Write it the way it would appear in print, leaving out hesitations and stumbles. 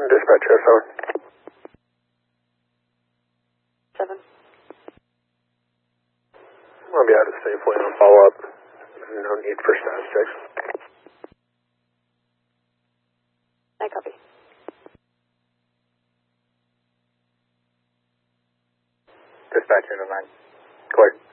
Dispatch SR. 7. I'll be out of safely on follow-up. No need for status checks. I copy. Dispatch into 9. Clear.